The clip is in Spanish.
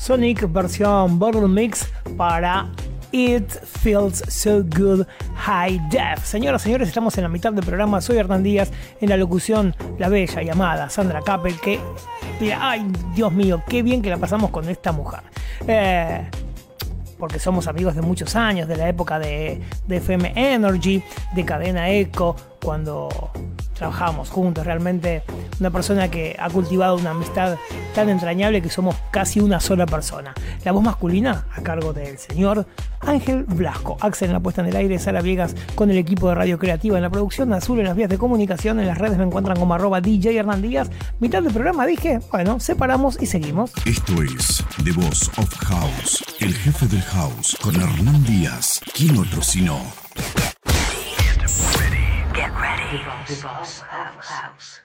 Sonic versión Bottle Mix para It Feels So Good High Def. Señoras y señores, estamos en la mitad del programa. Soy Hernán Díaz, en la locución la bella y amada Sandra Kappel, que mira, ay Dios mío, qué bien que la pasamos con esta mujer. Porque somos amigos de muchos años, de la época de FM Energy, de Cadena Eco, cuando trabajábamos juntos. Realmente una persona que ha cultivado una amistad tan entrañable que somos casi una sola persona. La voz masculina a cargo del señor Ángel Blasco. Axel en la puesta en el aire, Sara Viegas con el equipo de Radio Creativa en la producción, Azul en las vías de comunicación. En las redes me encuentran como @DJ Hernán Díaz. Mitad del programa dije, bueno, separamos y seguimos. Esto es The Boss of House, el jefe del house, con Hernán Díaz. ¿Quién otro sino? Get ready. The Boss of House.